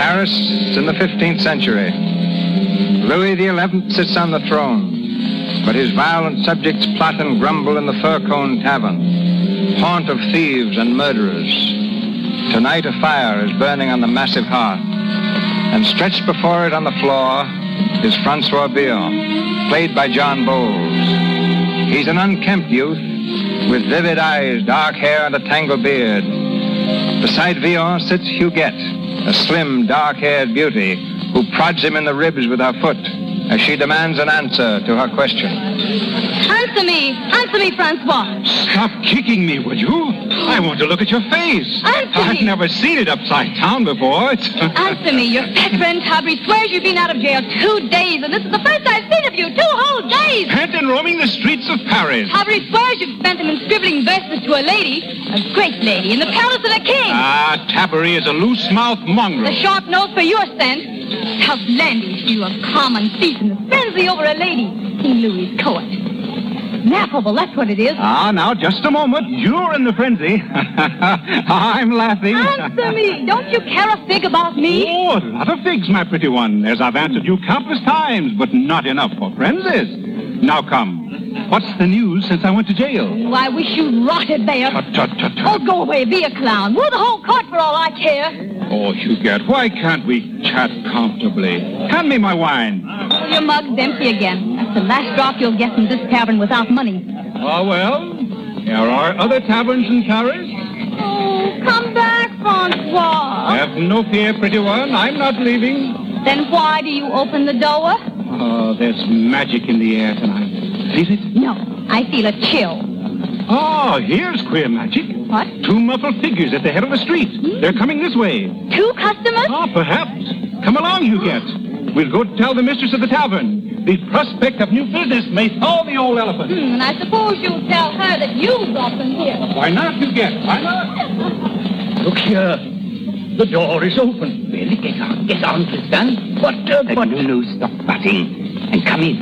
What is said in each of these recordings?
Paris in the 15th century. Louis XI sits on the throne, but his violent subjects plot and grumble in the Fir Cone Tavern, haunt of thieves and murderers. Tonight a fire is burning on the massive hearth, and stretched before it on the floor is Francois Villon, played by John Bowles. He's an unkempt youth with vivid eyes, dark hair, and a tangled beard. Beside Villon sits Huguette, a slim, dark-haired beauty who prods him in the ribs with her foot as she demands an answer to her question. Answer me, Francois. Stop kicking me, would you? I want to look at your face. Answer me. I've never seen it upside down before. Answer me. Your pet friend Tabry swears you've been out of jail 2 days, and this is the first I've seen of you. 2 whole days. Pent and roaming the streets of Paris. Tabry swears you've spent them in scribbling verses to a lady, a great lady, in the palace of the king. Tabry is a loose-mouthed mongrel. The sharp nose for your scent. Outlandish, you a common thief in the frenzy over a lady. King Louis's court. Laughable, that's what it is. Now, just a moment. You're in the frenzy. I'm laughing. Answer me. Don't you care a fig about me? Oh, a lot of figs, my pretty one, as I've answered you countless times, but not enough for frenzies. Now come. What's the news since I went to jail? Oh, I wish you rotted there. Tut. Oh, go away, be a clown. Woo the whole court for all I care. Oh, Huguette, why can't we chat comfortably? Hand me my wine. Oh, your mug's empty again. That's the last drop you'll get from this tavern without money. Oh, well, there are other taverns in Paris. Oh, come back, Francois. Have no fear, pretty one. I'm not leaving. Then why do you open the door? Oh, there's magic in the air tonight. Feel it? No, I feel a chill. Oh, here's queer magic. What? 2 muffled figures at the head of the street. They're coming this way. 2 customers? Ah, perhaps. Come along, Huguette. We'll go tell the mistress of the tavern. The prospect of new business may thaw the old elephant. And I suppose you'll tell her that you brought them here. Why not, Huguette? Why not? Look here. The door is open. Well, get on, Tristan. But... No, stop butting and come in.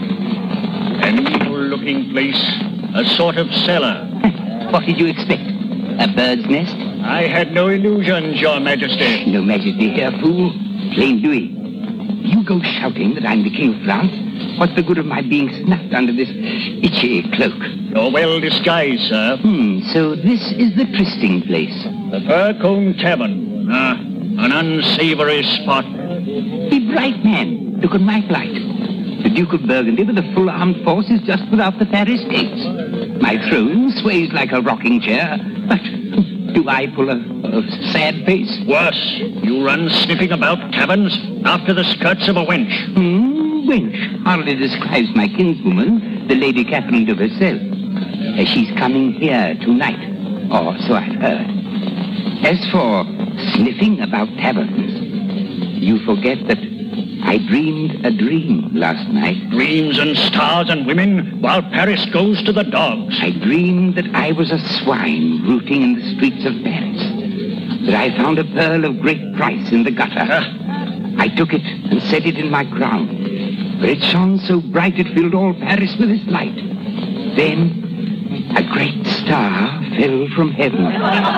An evil-looking place. A sort of cellar. What did you expect? A bird's nest? I had no illusions, Your Majesty. No majesty here, fool. Plain Louis. You go shouting that I'm the King of France. What's the good of my being snuffed under this itchy cloak? You're well disguised, sir. So this is the trysting place. The Fir Cone Tavern. An unsavory spot. Be bright, man. Look at my flight. The Duke of Burgundy with a full armed force is just without the Paris gates. My throne sways like a rocking chair, but do I pull a sad face? Worse, you run sniffing about taverns after the skirts of a wench. Wench hardly describes my kinswoman, the Lady Catherine de Versailles. She's coming here tonight, or so I've heard. As for sniffing about taverns, you forget that I dreamed a dream last night. Dreams and stars and women while Paris goes to the dogs. I dreamed that I was a swine rooting in the streets of Paris. That I found a pearl of great price in the gutter. I took it and set it in my crown. For it shone so bright it filled all Paris with its light. Then a great star fell from heaven.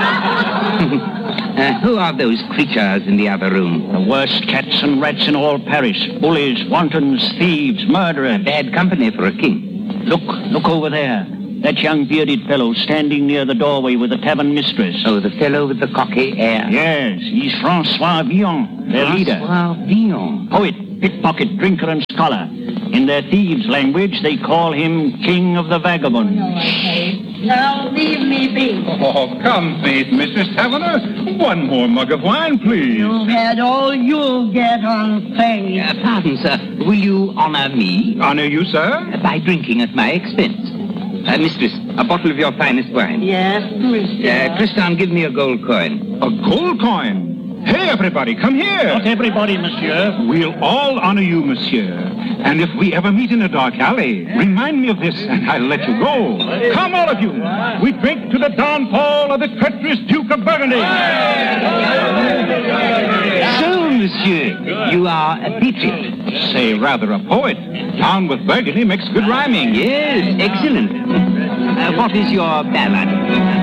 Who are those creatures in the other room? The worst cats and rats in all Paris. Bullies, wantons, thieves, murderers. Bad company for a king. Look over there. That young bearded fellow standing near the doorway with the tavern mistress. Oh, the fellow with the cocky air? Yes, he's Francois Villon, their leader. Francois Villon. Poet, pickpocket, drinker, and scholar. In their thieves' language, they call him King of the Vagabonds. Now leave me be. Oh, come, please, Mrs. Taverner. One more mug of wine, please. You've had all you'll get on faith. Pardon, sir. Will you honor me? Honor you, sir? By drinking at my expense. Mistress, a bottle of your finest wine. Yes, mister. Tristan, give me a gold coin. A gold coin? Hey, everybody, come here. Not everybody, monsieur. We'll all honor you, monsieur. And if we ever meet in a dark alley, remind me of this and I'll let you go. Come, all of you. We drink to the downfall of the treacherous Duke of Burgundy. So, monsieur, you are a patriot. Say, rather a poet. Down with Burgundy makes good rhyming. Yes, excellent. What is your ballad?